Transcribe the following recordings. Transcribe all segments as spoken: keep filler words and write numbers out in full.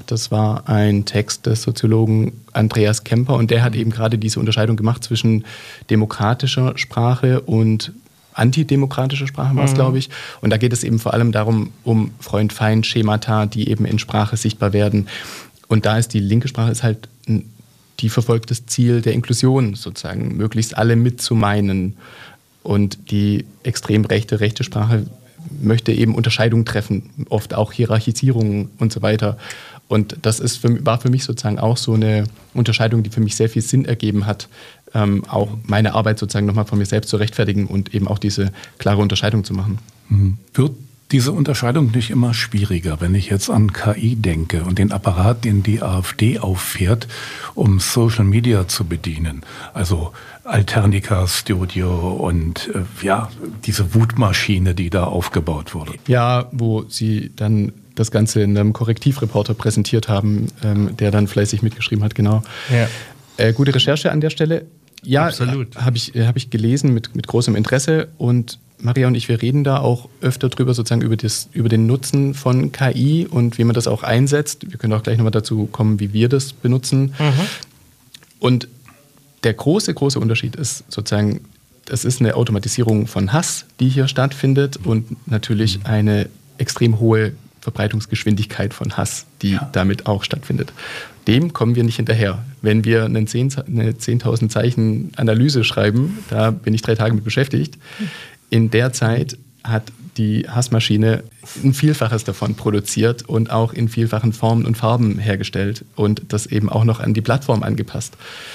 Das war ein Text des Soziologen Andreas Kemper und der hat eben gerade diese Unterscheidung gemacht zwischen demokratischer Sprache und antidemokratischer Sprache, war es, mhm. glaube ich. Und da geht es eben vor allem darum, um Freund-Feind-Schemata, die eben in Sprache sichtbar werden. Und da ist die linke Sprache ist halt, die verfolgt das Ziel der Inklusion sozusagen, möglichst alle mitzumeinen. Und die extrem rechte, rechte Sprache möchte eben Unterscheidungen treffen, oft auch Hierarchisierungen und so weiter. Und das ist für, war für mich sozusagen auch so eine Unterscheidung, die für mich sehr viel Sinn ergeben hat, ähm, auch meine Arbeit sozusagen nochmal von mir selbst zu rechtfertigen und eben auch diese klare Unterscheidung zu machen. Mhm. Wird diese Unterscheidung nicht immer schwieriger, wenn ich jetzt an K I denke und den Apparat, den die AfD auffährt, um Social Media zu bedienen? Also Alternica Studio und äh, ja, diese Wutmaschine, die da aufgebaut wurde. Ja, wo sie dann das Ganze in einem Korrektivreporter präsentiert haben, ähm, der dann fleißig mitgeschrieben hat, genau. Ja. Äh, gute Recherche an der Stelle. Ja, habe ich, hab ich gelesen mit, mit großem Interesse und Maria und ich, wir reden da auch öfter drüber, sozusagen über, das, über den Nutzen von K I und wie man das auch einsetzt. Wir können auch gleich nochmal dazu kommen, wie wir das benutzen. Mhm. Und der große, große Unterschied ist sozusagen, es ist eine Automatisierung von Hass, die hier stattfindet und natürlich eine extrem hohe Verbreitungsgeschwindigkeit von Hass, die ja. damit auch stattfindet. Dem kommen wir nicht hinterher. Wenn wir eine zehntausend Zeichen Analyse schreiben, da bin ich drei Tage mit beschäftigt. In der Zeit hat die Hassmaschine ein Vielfaches davon produziert und auch in vielfachen Formen und Farben hergestellt und das eben auch noch an die Plattform angepasst.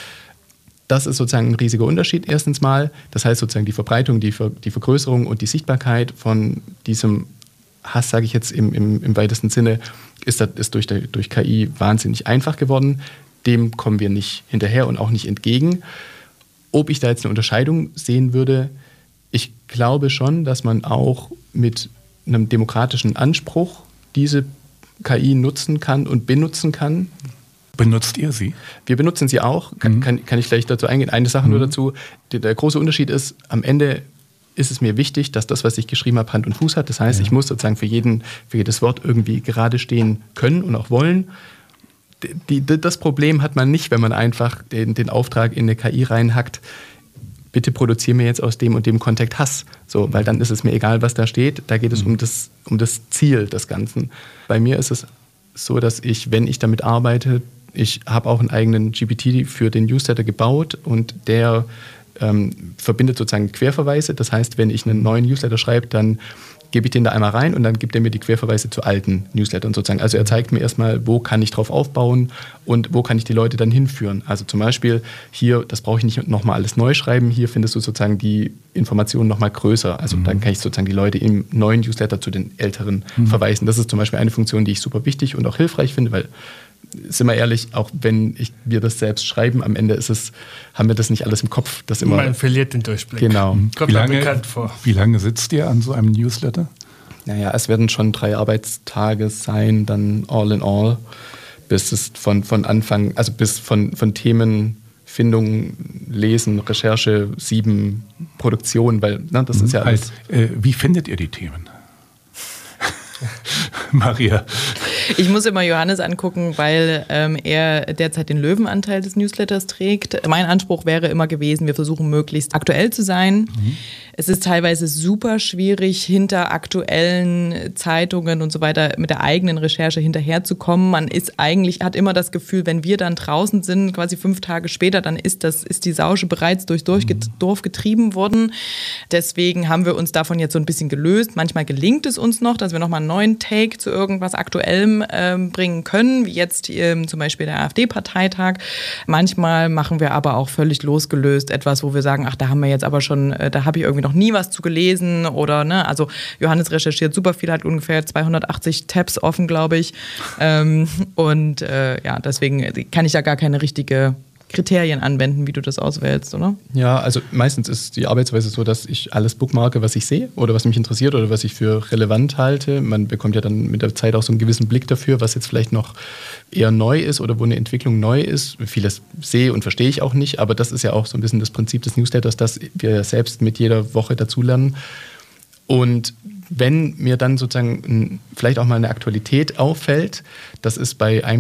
Das ist sozusagen ein riesiger Unterschied erstens mal. Das heißt sozusagen die Verbreitung, die, Ver, die Vergrößerung und die Sichtbarkeit von diesem Hass, sage ich jetzt im, im, im weitesten Sinne, ist, das, ist durch, durch K I wahnsinnig einfach geworden. Dem kommen wir nicht hinterher und auch nicht entgegen. Ob ich da jetzt eine Unterscheidung sehen würde, ich glaube schon, dass man auch mit einem demokratischen Anspruch diese K I nutzen kann und benutzen kann. Benutzt ihr sie? Wir benutzen sie auch. Kann, mhm. kann, kann ich gleich dazu eingehen? Eine Sache mhm. nur dazu. Der, der große Unterschied ist, am Ende ist es mir wichtig, dass das, was ich geschrieben habe, Hand und Fuß hat. Das heißt, ja. ich muss sozusagen für, jeden, für jedes Wort irgendwie gerade stehen können und auch wollen. Die, die, das Problem hat man nicht, wenn man einfach den, den Auftrag in eine K I reinhackt, bitte produziere mir jetzt aus dem und dem Kontext Hass. So, weil dann ist es mir egal, was da steht. Da geht es mhm. um, das, um das Ziel des Ganzen. Bei mir ist es so, dass ich, wenn ich damit arbeite, ich habe auch einen eigenen G P T für den Newsletter gebaut und der ähm, verbindet sozusagen Querverweise. Das heißt, wenn ich einen neuen Newsletter schreibe, dann gebe ich den da einmal rein und dann gibt er mir die Querverweise zu alten Newslettern sozusagen. Also er zeigt mir erstmal, wo kann ich drauf aufbauen und wo kann ich die Leute dann hinführen. Also zum Beispiel hier, das brauche ich nicht nochmal alles neu schreiben, hier findest du sozusagen die Informationen nochmal größer. Also mhm. dann kann ich sozusagen die Leute im neuen Newsletter zu den älteren mhm. verweisen. Das ist zum Beispiel eine Funktion, die ich super wichtig und auch hilfreich finde, weil, sind wir ehrlich, auch wenn ich, wir das selbst schreiben, am Ende ist es, haben wir das nicht alles im Kopf. Das immer, Man verliert den Durchblick. Genau. Kommt wie lange, bekannt vor. Wie lange sitzt ihr an so einem Newsletter? Naja, es werden schon drei Arbeitstage sein, dann all in all, bis es von, von Anfang, also bis von, von Themenfindung, Lesen, Recherche, sieben, Produktion, weil na, das mhm. ist ja alles. Halt, äh, wie findet ihr die Themen? Maria. Ich muss immer Johannes angucken, weil ähm, er derzeit den Löwenanteil des Newsletters trägt. Mein Anspruch wäre immer gewesen, wir versuchen möglichst aktuell zu sein. Mhm. Es ist teilweise super schwierig, hinter aktuellen Zeitungen und so weiter mit der eigenen Recherche hinterherzukommen. Man ist eigentlich, hat immer das Gefühl, wenn wir dann draußen sind, quasi fünf Tage später, dann ist, das, ist die Sausche bereits durchs Dorf getrieben worden. Deswegen haben wir uns davon jetzt so ein bisschen gelöst. Manchmal gelingt es uns noch, dass wir nochmal einen neuen Take zu irgendwas Aktuellem ähm, bringen können, wie jetzt ähm, zum Beispiel der AfD-Parteitag. Manchmal machen wir aber auch völlig losgelöst etwas, wo wir sagen, ach, da haben wir jetzt aber schon, äh, da habe ich irgendwie noch nie was zu gelesen oder, ne, also Johannes recherchiert super viel, hat ungefähr zweihundertachtzig Tabs offen, glaube ich. Ähm, und äh, ja, deswegen kann ich da gar keine richtige Kriterien anwenden, wie du das auswählst, oder? Ja, also meistens ist die Arbeitsweise so, dass ich alles bookmarke, was ich sehe oder was mich interessiert oder was ich für relevant halte. Man bekommt ja dann mit der Zeit auch so einen gewissen Blick dafür, was jetzt vielleicht noch eher neu ist oder wo eine Entwicklung neu ist. Vieles sehe und verstehe ich auch nicht, aber das ist ja auch so ein bisschen das Prinzip des Newsletters, dass wir selbst mit jeder Woche dazulernen. Und wenn mir dann sozusagen vielleicht auch mal eine Aktualität auffällt, das ist bei einem